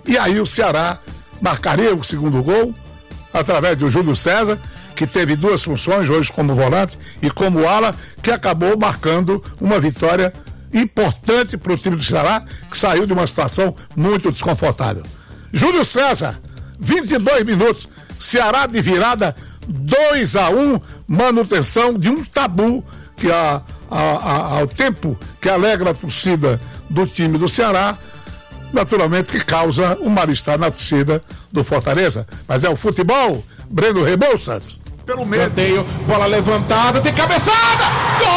E aí o Ceará marcaria o segundo gol através do Júlio César, que teve duas funções, hoje como volante e como ala, que acabou marcando uma vitória importante para o time do Ceará, que saiu de uma situação muito desconfortável. Júlio César, 22 minutos, Ceará de virada 2-1, manutenção de um tabu que ao tempo que alegra a torcida do time do Ceará, naturalmente que causa um mal-estar na torcida do Fortaleza. Mas é o futebol. Breno Rebouças, pelo meio. Bola levantada, tem cabeçada! Gol!